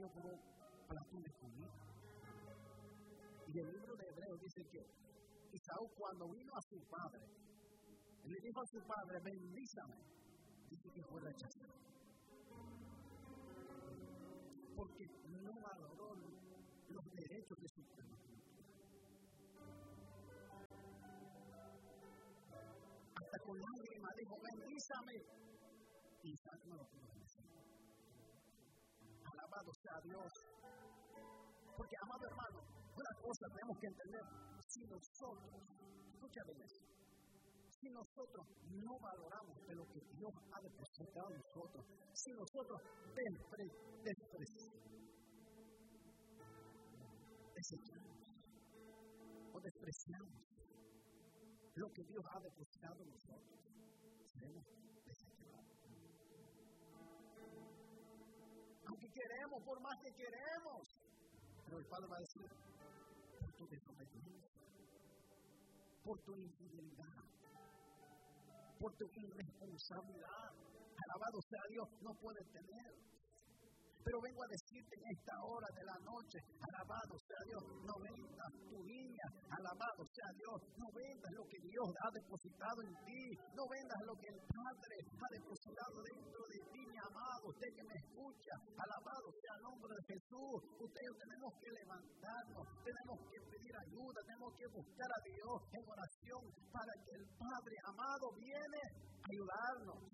Dios por un plato de comida. Y el libro de Hebreos dice que Esaú, cuando vino a su padre, él le dijo a su padre, bendízame. Dice que fue rechazado. Porque no valoró los derechos de su padre. Hasta con lágrimas dijo, bendízame. Y Isaac no lo pudo bendecir. Alabado sea Dios. Porque, amado hermano, una cosa tenemos que entender. Si nosotros, escúchame eso, si nosotros no valoramos de lo que Dios ha depositado en nosotros, si nosotros desechamos o despreciamos lo que Dios ha depositado en nosotros, seremos desechados. Aunque queremos, por más que queremos, pero el Padre va a decir, por tu desobediencia, por tu infidelidad, por tu irresponsabilidad, alabado sea Dios, no puedes tener. Pero vengo a decirte en esta hora de la noche, alabado sea Dios, no vendas tu viña, alabado sea Dios, no vendas lo que Dios ha depositado en ti, no vendas lo que el Padre ha depositado dentro de ti, mi amado, usted que me escucha, alabado sea el nombre de Jesús. Ustedes tenemos que levantarnos, tenemos que pedir ayuda, tenemos que buscar a Dios en oración para que el Padre amado viene a ayudarnos.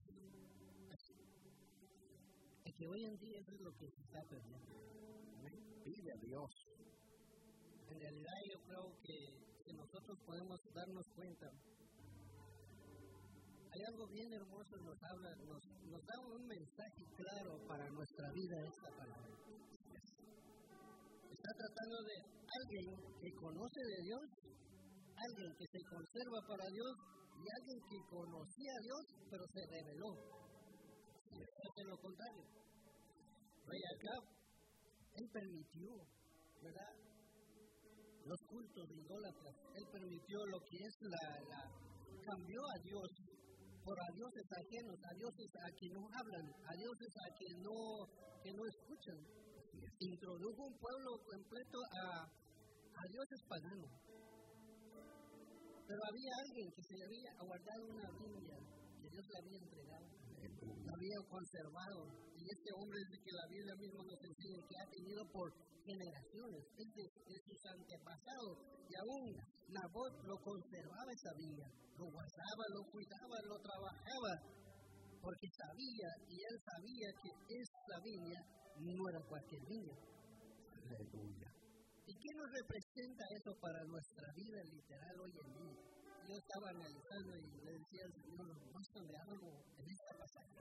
Que hoy en día eso es lo que se está perdiendo. Pide a Dios. En realidad yo creo que nosotros podemos darnos cuenta. Hay algo bien hermoso, nos da un mensaje claro para nuestra vida esta palabra. Está tratando de alguien que conoce de Dios, alguien que se conserva para Dios y alguien que conocía a Dios pero se rebeló. Y es lo contrario. Oye, acá, Él permitió, ¿verdad? Los cultos de idólatras. Él permitió lo que es cambió a Dios por a dioses ajenos, a dioses a quien no hablan, a dioses a que no escuchan. Introdujo un pueblo completo a dioses paganos. Pero había alguien que se le había guardado una viña que Dios le había entregado, la había conservado. Y este hombre es de que la Biblia misma nos enseña que ha tenido por generaciones, es de sus antepasados. Y aún Nabot lo conservaba esa viña, lo guardaba, lo cuidaba, lo trabajaba, porque sabía, y él sabía que esa viña no era cualquier viña. Aleluya. ¿Y qué nos representa eso para nuestra vida literal hoy en día? Yo estaba analizando y le decía al Señor, muéstrame algo en esta pasaje.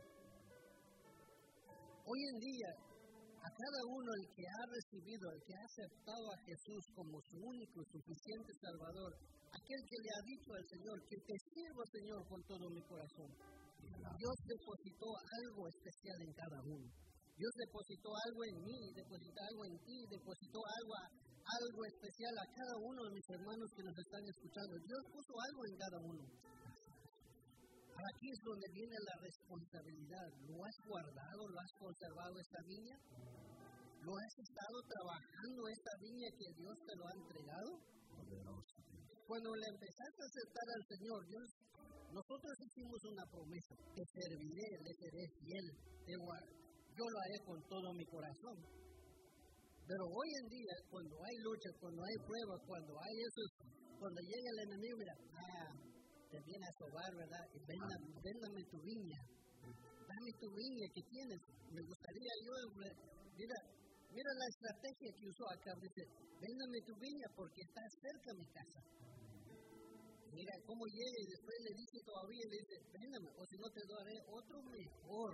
Hoy en día, a cada uno el que ha recibido, el que ha aceptado a Jesús como su único y suficiente Salvador, aquel que le ha dicho al Señor, que te sirvo, Señor, con todo mi corazón, Dios depositó algo especial en cada uno. Dios depositó algo en mí, depositó algo en ti, depositó algo especial a cada uno de mis hermanos que nos están escuchando. Dios puso algo en cada uno. Aquí es donde viene la responsabilidad. ¿Lo has guardado, lo has conservado esta viña? ¿Lo has estado trabajando esta viña que Dios te lo ha entregado? Cuando le empezaste a aceptar al Señor, nosotros hicimos una promesa: te serviré, le seré fiel, yo lo haré con todo mi corazón. Pero hoy en día, cuando hay luchas, cuando hay pruebas, cuando llega el enemigo, mira, te viene a sobar, ¿verdad? Y véndame tu viña. Dame tu viña que tienes. Me gustaría mira la estrategia que usó acá. Dice, véndame tu viña porque está cerca de mi casa. Mira cómo llega y después le dice todavía, le dice, véndame, o si no te daré otro mejor.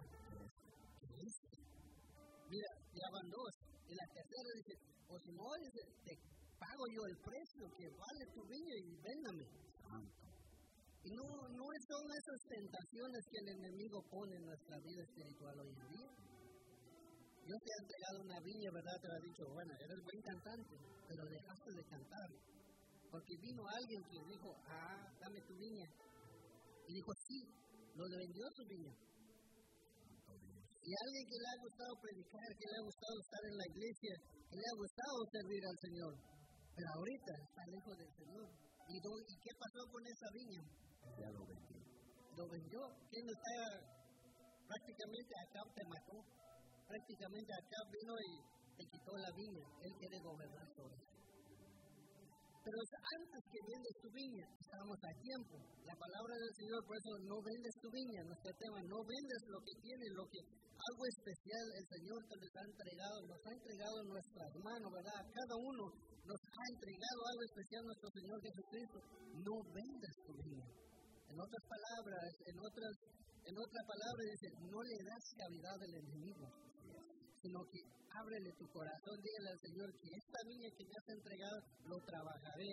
Mira, ya van dos. Y la tercera dice, o si no, dice, te pago yo el precio que vale tu viña y véndame. Y no son esas tentaciones que el enemigo pone en nuestra vida espiritual hoy en día. Dios te ha entregado una viña, ¿verdad? Te lo ha dicho, bueno, eres buen cantante, pero dejaste de cantar. Porque vino alguien que dijo, dame tu viña. Y dijo, sí, lo vendió su viña. Y alguien que le ha gustado predicar, que le ha gustado estar en la iglesia, que le ha gustado servir al Señor. Pero ahorita está lejos del Señor. ¿Y qué pasó con esa viña? Ya lo vendió. Lo vendió. ¿Quién está? Prácticamente Acab te mató. Prácticamente Acab vino y te quitó la viña. Él quiere gobernar sobre eso. Pero antes que vendes tu viña, estamos a tiempo. La palabra del Señor, por eso no vendes tu viña, nuestro tema, no vendes lo que tienes, algo especial el Señor te les ha entregado, nos ha entregado en nuestras manos, ¿verdad? A cada uno nos ha entregado algo especial nuestro Señor Jesucristo. No vendes tu viña. En otras palabras, en otra palabra dice, no le das cavidad al enemigo, sino que ábrele tu corazón, dígale al Señor que esta viña que me has entregado, lo trabajaré,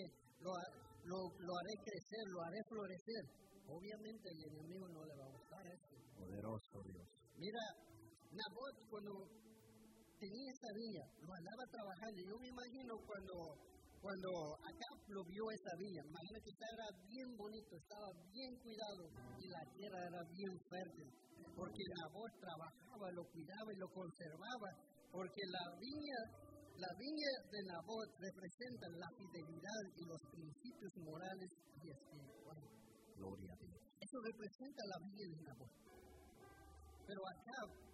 lo haré crecer, lo haré florecer. Obviamente el enemigo no le va a gustar eso. Poderoso Dios. Mira, Nabot cuando tenía esta viña, lo andaba trabajando. Yo me imagino cuando acá lo vio esa viña, imagina que era bien bonito, estaba bien cuidado y la tierra era bien fértil. Porque Nabot trabajaba, lo cuidaba y lo conservaba, porque la viña de Nabot representa la fidelidad y los principios morales y espirituales. Gloria a Dios. Eso representa la viña de Nabot. Pero acá,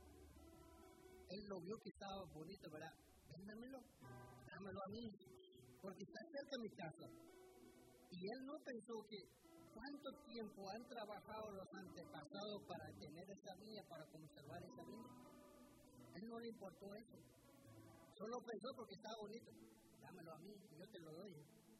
él lo vio que estaba bonito, ¿verdad? Véndamelo, dámelo a mí, porque está cerca de mi casa. Y él no pensó que ¿cuánto tiempo han trabajado los antepasados para tener esa viña, para conservar esa viña? A él no le importó eso. Solo pensó porque estaba bonito. Dámelo a mí, yo te lo doy.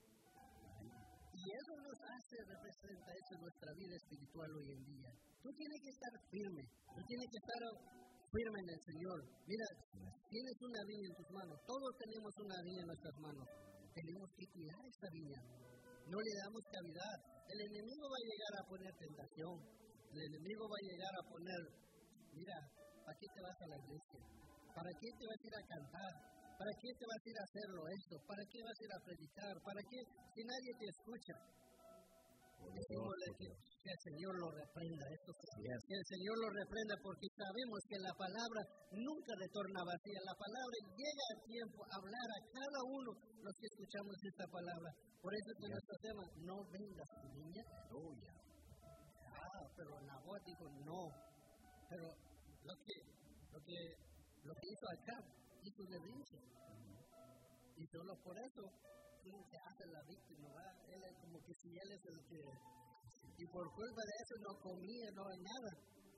Y eso nos hace, representa eso en nuestra vida espiritual hoy en día. Tú tienes que estar firme. Tú tienes que estar firme en el Señor. Mira, tienes una viña en tus manos. Todos tenemos una viña en nuestras manos. Tenemos que cuidar esta viña. No le damos cavidad. El enemigo va a llegar a poner tentación. El enemigo va a llegar a poner, mira, ¿para qué te vas a la iglesia? ¿Para qué te vas a ir a cantar? ¿Para qué te vas a ir a hacerlo esto? ¿Para qué vas a ir a predicar? ¿Para qué? Si nadie te escucha. Decimosle que el Señor lo reprenda. Que el Señor lo reprenda porque sabemos que la palabra nunca retorna vacía. La palabra llega a tiempo a hablar a cada uno los que escuchamos esta palabra. Por eso es nuestro tema, no vendas tu viña. Pero Nabot dijo no. Pero lo que hizo acá, hizo de berrinche. Y solo por eso se hace la víctima, ¿verdad? Él es como que si él es el que... Y por culpa de eso no comía, no hay nada.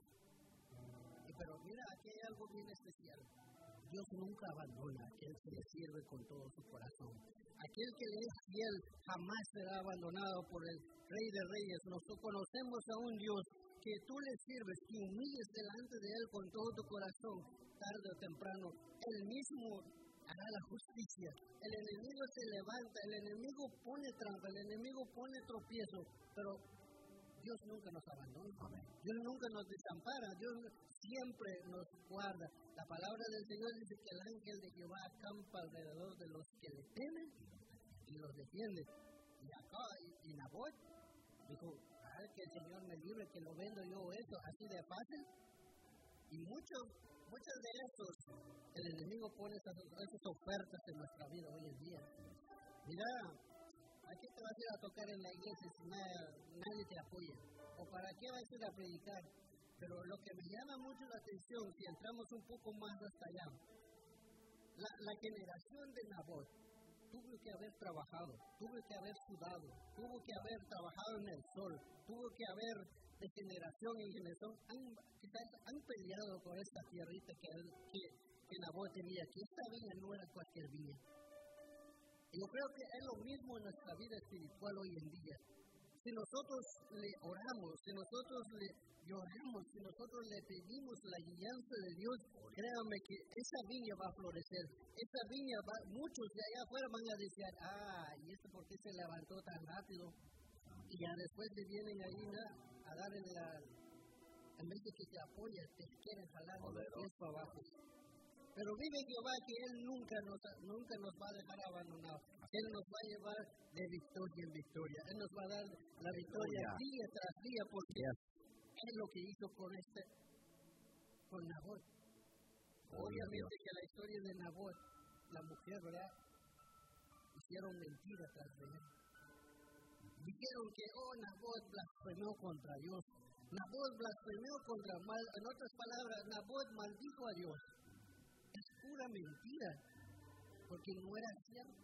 Pero mira, aquí hay algo bien especial. Dios nunca abandona a aquel que le sirve con todo su corazón. Aquel que le es fiel jamás será abandonado por el Rey de Reyes. Nosotros conocemos a un Dios que tú le sirves, que humilles delante de Él con todo tu corazón, tarde o temprano. Él mismo hará la justicia. El enemigo se levanta, el enemigo pone trampa, el enemigo pone tropiezo, pero Dios nunca nos abandona. Amén. Dios nunca nos desampara. Dios siempre nos guarda. La palabra del Señor dice que el ángel de Jehová acampa alrededor de los que le temen y los defiende. Y acá, y Nabot dijo, que el Señor me libre, que lo vendo yo eso, así de fácil. Y muchas de esos, el enemigo pone esas ofertas en nuestra vida hoy en día. Mira, ¿a qué te vas a ir a tocar en la iglesia si nadie te apoya? ¿O para qué vas a ir a predicar? Pero lo que me llama mucho la atención, si entramos un poco más hasta allá, la generación de Nabot tuvo que haber trabajado, tuvo que haber sudado, tuvo que haber trabajado en el sol, tuvo que haber de generación en generación, han peleado por esta tierrita que Nabot tenía, que esta viña no era cualquier viña. Y yo creo que es lo mismo en nuestra vida espiritual hoy en día. Si nosotros le oramos, si nosotros le lloramos, si nosotros le pedimos la guianza de Dios, créanme que esa viña va a florecer. Esa viña, muchos de allá afuera van a decir, ¿y esto por qué se levantó tan rápido? Y ya después te vienen ahí a dar en vez de que te apoyen, te quieren jalar los pies para abajo. Pero vive Jehová que Él nunca nos va a dejar abandonados. Él nos va a llevar de victoria en victoria. Él nos va a dar la victoria día tras día porque es lo que hizo con Nabot. Obviamente que la historia de Nabot, la mujer, ¿verdad? Hicieron mentira tras de él. Dijeron que, Nabot blasfemó contra Dios. Nabot blasfemó contra mal. En otras palabras, Nabot maldijo a Dios. Es pura mentira, porque no era cierto.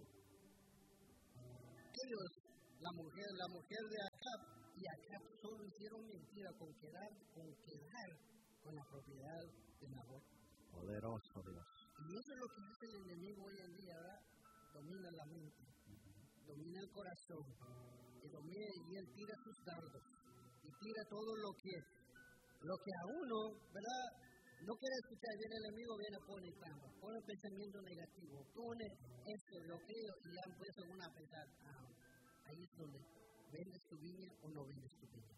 Ellos, la mujer de Acab y Acab solo hicieron mentira con quedar con la propiedad de Nabot. Poderoso Dios. Y eso es lo que hace el enemigo hoy en día, ¿verdad? Domina la mente, domina el corazón, y él tira sus dardos, y tira todo lo que a uno, ¿verdad? No quiere escuchar. Viene el enemigo, pone trampa, pone pensamiento negativo, pone esto, lo que y ya empieza uno a pensar, ahí es donde vendes tu viña o no vendes tu viña.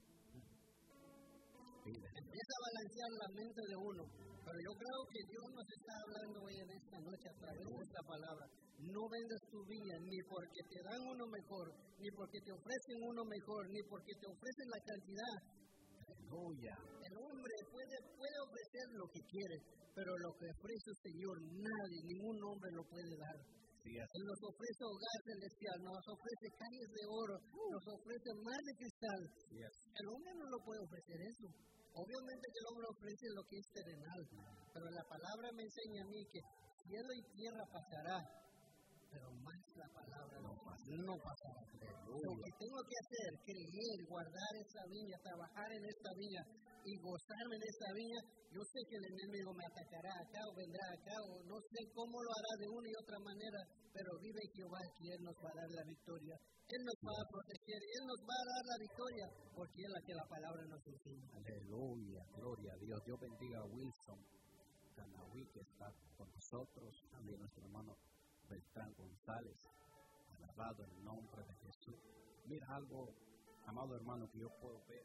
Empieza a balancear la mente de uno. Pero yo creo que Dios nos está hablando hoy en esta noche a través de esta palabra. No vendas tu viña ni porque te dan uno mejor, ni porque te ofrecen uno mejor, ni porque te ofrecen la cantidad. Aleluya. El hombre puede ofrecer lo que quiere, pero lo que ofrece el Señor, ningún hombre lo puede dar. Él nos ofrece hogar celestial, nos ofrece calles de oro, nos ofrece mar de cristal. El hombre no lo puede ofrecer eso. Obviamente que el hombre ofrece lo que es terrenal, pero la palabra me enseña a mí que cielo y tierra pasará, pero más la palabra no pasará. Lo que tengo que hacer, creer, guardar esta viña, trabajar en esta viña y gozarme en esta viña. Yo sé que el enemigo me atacará acá o vendrá acá, o no sé cómo lo hará de una y otra manera, pero vive Jehová que Él nos va a dar la victoria. Él nos va a proteger, Él nos va a dar la victoria, porque es la que la palabra nos enseña. Aleluya, gloria a Dios. Dios bendiga a Wilson Canaví, que está con nosotros, también nuestro hermano Beltrán González. Alabado el nombre de Jesús. Mira algo, amado hermano, que yo puedo ver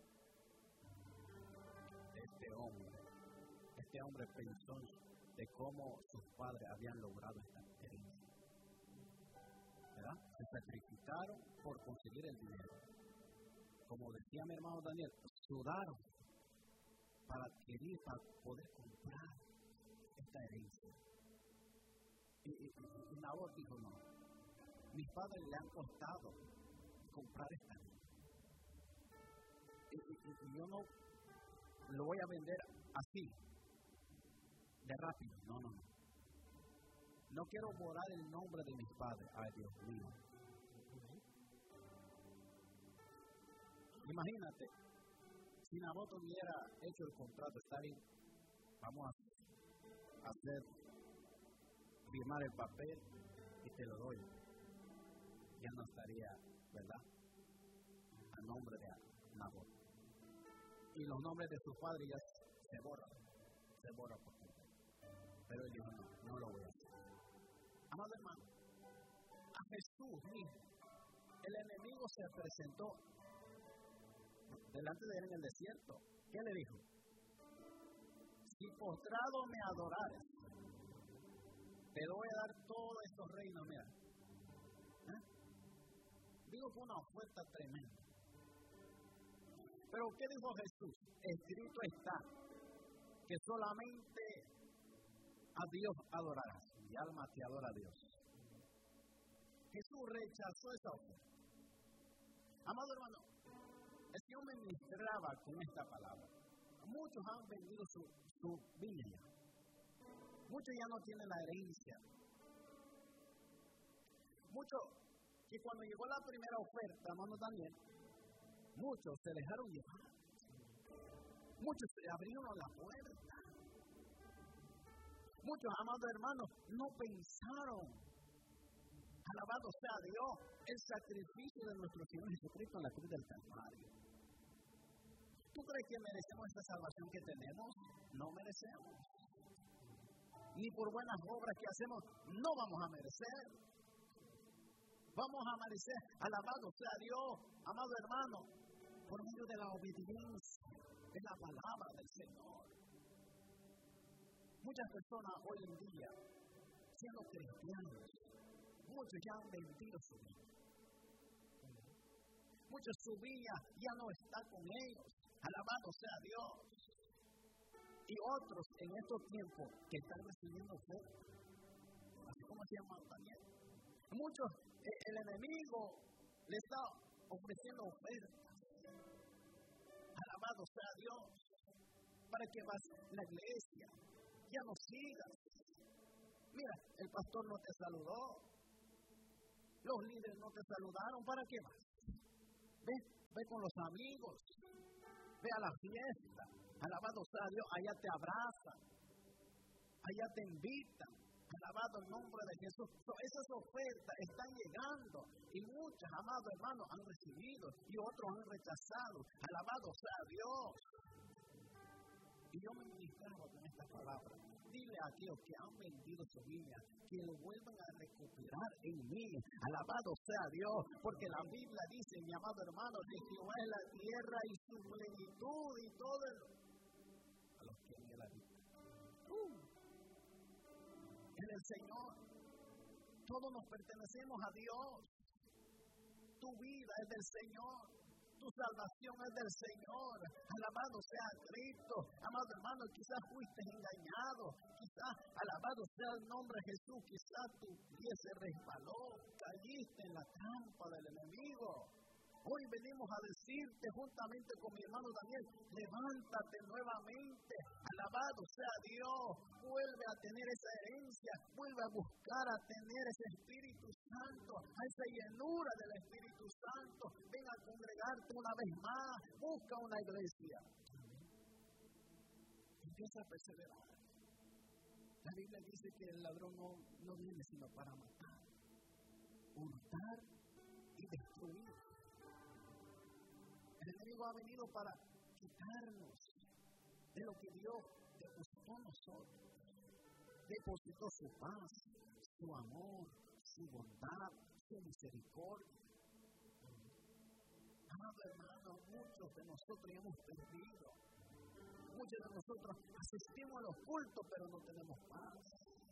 de este hombre. Este hombre pensó de cómo sus padres habían logrado esta herencia, ¿verdad? Se sacrificaron por conseguir el dinero. Como decía mi hermano Daniel, sudaron para adquirir, para poder comprar esta herencia. Y Nabot dijo, no, mis padres le han costado comprar esta herencia. Y yo no lo voy a vender así, de rápido. No. No quiero borrar el nombre de mis padres. Ay, Dios mío. Imagínate, si Nabot hubiera hecho el contrato, está bien, vamos a firmar el papel y te lo doy. Ya no estaría, ¿verdad?, a nombre de Nabot. Y los nombres de sus padres ya se borran por completo. Pero él dijo, no lo voy a hacer. Amado hermano, a Jesús mismo, el enemigo se presentó delante de él en el desierto. ¿Qué le dijo? Si postrado me adorares, te voy a dar todos estos reinos. Mira, digo que una oferta tremenda. Pero ¿qué dijo Jesús? Escrito está que solamente a Dios adorarás. Mi alma te adora a Dios. Jesús rechazó esa oferta. Amado hermano, el Señor me ministraba con esta palabra. Muchos han vendido su viña. Muchos ya no tienen la herencia. Muchos que cuando llegó la primera oferta, hermano Daniel, muchos se dejaron llevar. Muchos se abrieron la puerta. Muchos, amados hermanos, no pensaron. Alabado sea Dios, el sacrificio de nuestro Señor Jesucristo en la cruz del Calvario. ¿Tú crees que merecemos esta salvación que tenemos? No merecemos. Ni por buenas obras que hacemos, no vamos a merecer. Vamos a merecer, alabado sea Dios, amado hermano, por medio de la obediencia de la palabra del Señor. Muchas personas hoy en día, siendo cristianos, muchos ya han vendido su vida. Muchos su vida ya no está con ellos. Alabado sea Dios. Y otros en estos tiempos que están recibiendo ofertas, así como hacía Daniel. Muchos, el enemigo le está ofreciendo ofertas. Alabado sea Dios, para que vas a la iglesia, ya no sigas. Mira, el pastor no te saludó, los líderes no te saludaron, ¿para qué vas? Ve con los amigos, ve a la fiesta, alabado sea Dios, allá te abrazan, allá te invitan, alabado el nombre de Jesús. Esas ofertas están llegando y muchas, amados hermanos, han recibido y otros han rechazado, alabado sea Dios. Y yo me ministraba con esta palabra. Dile a aquellos que han vendido su viña, que lo vuelvan a recuperar en mí. Alabado sea Dios, porque la Biblia dice, mi amado hermano, que Jehová es la tierra y su plenitud y todo a los que en él habitan. En el Señor, todos nos pertenecemos a Dios. Tu vida es del Señor. Tu salvación es del Señor. Alabado sea Cristo. Amado hermano, quizás fuiste engañado. Quizás, alabado sea el nombre de Jesús. Quizás tu pie se resbaló. Caíste en la trampa del enemigo. Hoy venimos a decirte juntamente con mi hermano Daniel, levántate nuevamente, alabado sea Dios, vuelve a tener esa herencia, vuelve a buscar a tener ese Espíritu Santo, a esa llenura del Espíritu Santo, ven a congregarte una vez más, busca una iglesia. Empieza a perseverar. La Biblia dice que el ladrón no viene sino para matar, hurtar y destruir. El enemigo ha venido para quitarnos de lo que Dios depositó en nosotros. Depositó su paz, su amor, su bondad, su misericordia. Amado hermano, muchos de nosotros hemos perdido. Muchos de nosotros asistimos a los cultos, pero no tenemos paz.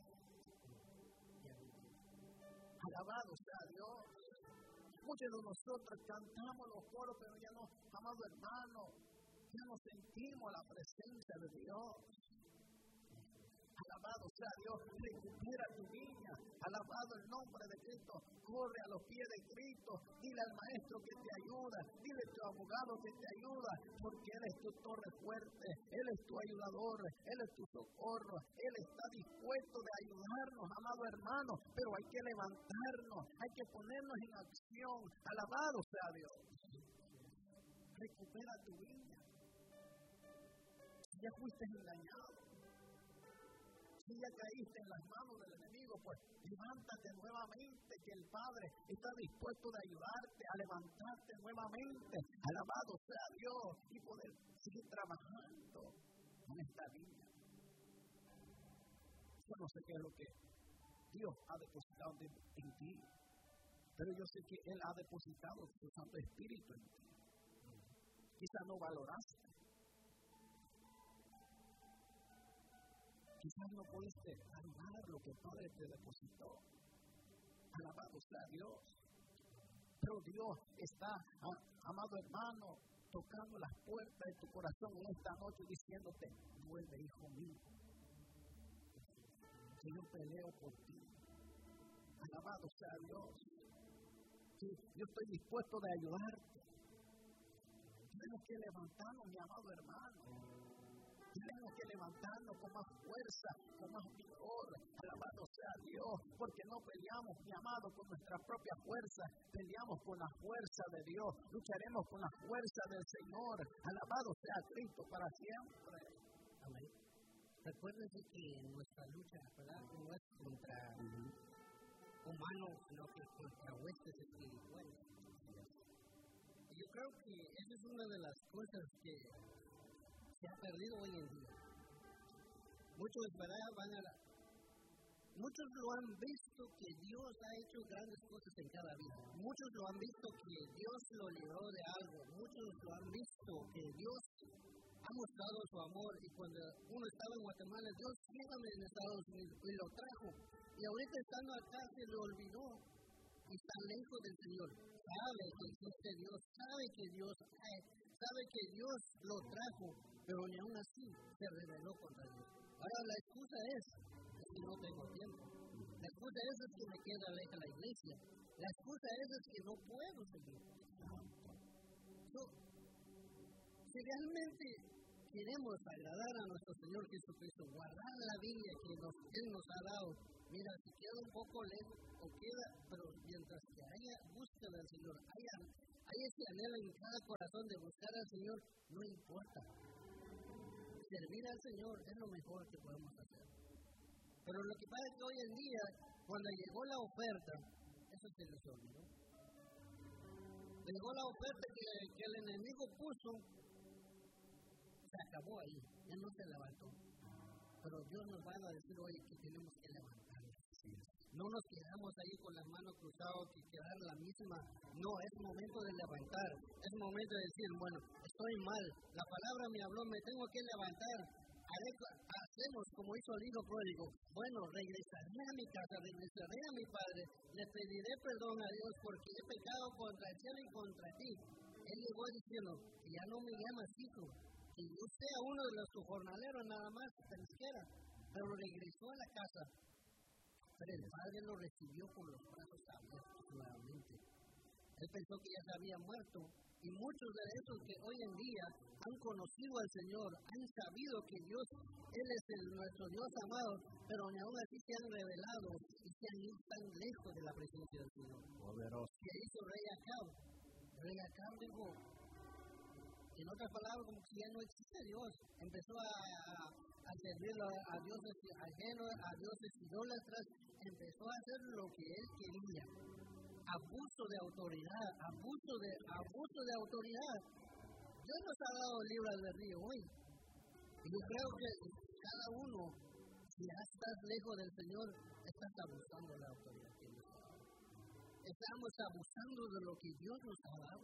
Alabado sea Dios. Muchos de nosotros cantamos los coros, pero ya no, amado hermano, ya no sentimos la presencia de Dios. Alabado sea Dios, recupera tu viña, alabado el nombre de Cristo, corre a los pies de Cristo, dile al maestro que te ayuda, dile a tu abogado que te ayuda, porque Él es tu torre fuerte, Él es tu ayudador, Él es tu socorro, Él está dispuesto de ayudarnos, amado hermano, pero hay que levantarnos, hay que ponernos en acción, alabado sea Dios. Recupera tu viña. Si ya fuiste engañado, si ya caíste en las manos del enemigo, pues levántate nuevamente, que el Padre está dispuesto de ayudarte a levantarte nuevamente, alabado sea Dios, y poder seguir trabajando con esta vida. Yo no sé qué es lo que Dios ha depositado en ti, pero yo sé que Él ha depositado su Santo Espíritu en ti. Quizás no valoraste. Quizás no pudiste ayudar lo que el Padre te depositó. Alabado sea Dios. Pero Dios está, amado hermano, tocando las puertas de tu corazón en esta noche diciéndote, vuelve, hijo mío, que yo peleo por ti. Alabado sea Dios. Que yo estoy dispuesto de ayudarte. Tenemos que levantarnos, mi amado hermano. Tenemos que levantarnos con más fuerza, con más vigor. Alabado sea Dios, porque no peleamos, mi amado, con nuestra propia fuerza. Peleamos con la fuerza de Dios. Lucharemos con la fuerza del Señor. Alabado sea Cristo para siempre. Amén. Recuérdense que nuestra lucha, ¿verdad?, no es contra humanos, sino que contra huestes espirituales. Y yo creo que esa es una de las cosas que se ha perdido hoy en día. Muchos, ¿verdad?, muchos lo han visto que Dios ha hecho grandes cosas en cada vida. Muchos lo han visto que Dios lo libró de algo. Muchos lo han visto que Dios ha mostrado su amor. Y cuando uno estaba en Guatemala, Dios llévame en Estados Unidos y lo trajo. Y ahorita estando acá se le olvidó y está lejos del Señor. Sabe que existe Dios, sabe que Dios lo trajo, pero ni aún así se rebeló contra Dios. Ahora la excusa es que no tengo tiempo. La excusa es que me queda lejos la iglesia. La excusa es que no puedo seguir. Si realmente queremos agradar a nuestro Señor Jesucristo, guardar la viña que Él nos ha dado, mira, si queda un poco lejos o queda, pero mientras que haya búsqueda del Señor, hay ese anhelo en cada corazón de buscar al Señor, no importa. Servir al Señor es lo mejor que podemos hacer. Pero lo que pasa es que hoy en día, cuando llegó la oferta, eso se les olvidó. Llegó la oferta que el enemigo puso, se acabó ahí, ya no se levantó. Pero Dios nos va a decir hoy que tenemos que levantarnos. No nos quedamos ahí con las manos cruzadas, que quedar la misma. No, es momento de levantar. Es momento de decir, bueno, estoy mal. La palabra me habló, me tengo que levantar. Hacemos como hizo el hijo pródigo. Bueno, regresaré a mi casa, regresaré a mi padre. Le pediré perdón a Dios porque he pecado contra el cielo y contra ti. Él llegó diciendo, que ya no me llamas hijo, que yo sea uno de los jornaleros nada más, pesquera. Pero regresó a la casa. Pero el padre lo recibió con los brazos abiertos nuevamente. Él pensó que ya se había muerto. Y muchos de esos que hoy en día han conocido al Señor, han sabido que Dios, Él es nuestro Dios amado, pero aún así se han revelado y se han ido tan lejos de la presencia del Señor. Poderoso. ¿Qué hizo Rey Acab? Rey Acab dijo, en otras palabras, como que ya no existe Dios. Empezó a servir a dioses ajenos, a dioses idólatras, empezó a hacer lo que él quería. Abuso de autoridad, abuso de autoridad. Dios nos ha dado libre albedrío hoy. Y yo creo que cada uno, si ya estás lejos del Señor, estás abusando de la autoridad que Dios ha dado. Estamos abusando de lo que Dios nos ha dado.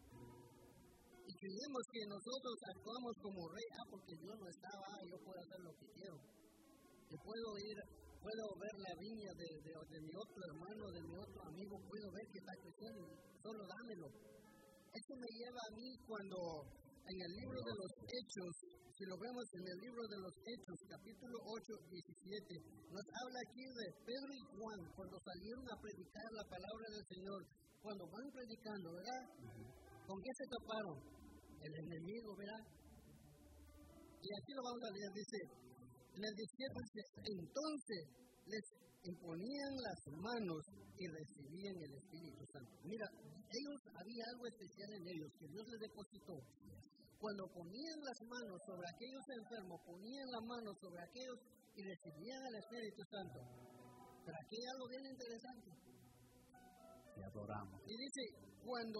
Y creemos que nosotros actuamos como rey, porque Dios no estaba, yo puedo hacer lo que quiero. Yo puedo ver la viña de mi otro hermano, de mi otro amigo, puedo ver que está creciendo, solo dámelo. Eso me lleva a mí cuando en el libro de los Hechos, si lo vemos en el libro de los Hechos, capítulo 8, 17, nos habla aquí de Pedro y Juan, cuando salieron a predicar la palabra del Señor, cuando van predicando, ¿verdad? ¿Con qué se toparon? El enemigo, ¿verdad? Y aquí lo vamos a leer, dice, en el 17, entonces les imponían las manos y recibían el Espíritu Santo. Mira, había algo especial en ellos que Dios les depositó. Cuando ponían las manos sobre aquellos enfermos, ponían las manos sobre aquellos y recibían el Espíritu Santo. Pero aquí hay algo bien interesante. Te adoramos. Y dice, cuando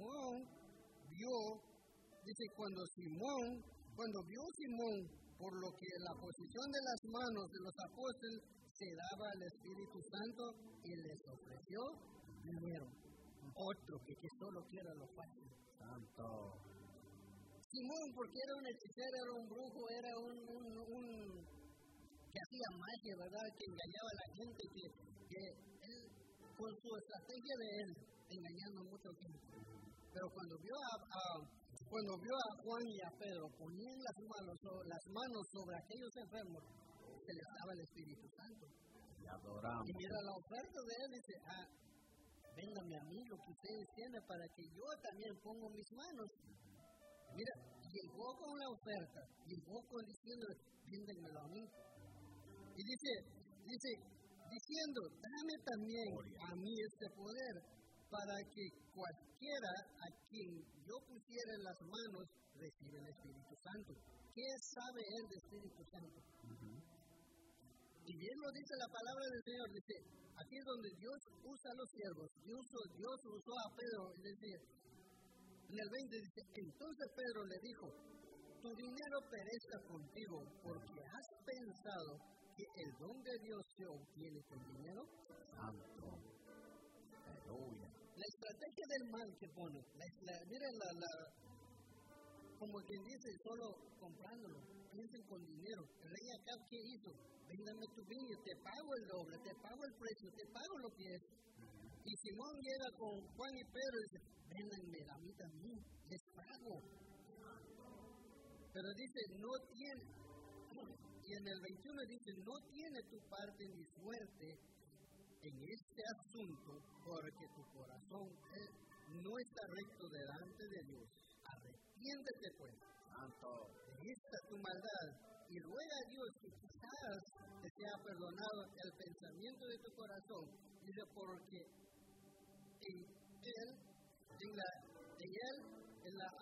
vio Simón, por lo que la posición de las manos de los apóstoles se daba al Espíritu Santo y les ofreció dinero. Otro que solo quiera lo fácil. Santo. Simón, porque era un hechicero, era un brujo, era un que hacía magia, ¿verdad? Que engañaba a la gente, que él, con su estrategia de él, engañando a mucha gente. Pero cuando vio a Juan y a Pedro, ponían las manos sobre aquellos enfermos, se les daba el Espíritu Santo. Te adoramos. Y mira la oferta de él, dice, véndame a mí lo que ustedes tienen para que yo también pongo mis manos. Mira, llegó con la oferta, llegó diciendo, véndenmelo a mí. Y dice, diciendo, dame también a mí este poder, para que cualquiera a quien yo pusiera en las manos reciba el Espíritu Santo. ¿Qué sabe él del Espíritu Santo? Y bien lo dice la palabra del Señor, dice, aquí es donde Dios usa a los siervos. Dios usó a Pedro, y decía, en el 20 dice, entonces Pedro le dijo, tu dinero perezca contigo, porque has pensado que el don de Dios se obtiene con dinero. Santo. Aleluya. La estrategia del mal que pone, miren como quien dice, solo comprándolo, piensen con dinero. El rey Acab, ¿qué hizo? Véndame tu viña, te pago el doble, te pago el precio, te pago lo que es. Y Simón llega con Juan y Pedro y dice, véndanme a mí también, les pago. Pero dice, no tiene. Y Y en el 21 dice, no tiene tu parte ni suerte en este asunto, porque tu corazón no está recto delante de Dios. Arrepiéntete pues, santo, de esta tu maldad, y ruega a Dios que quizás te sea perdonado el pensamiento de tu corazón. Dice, porque en la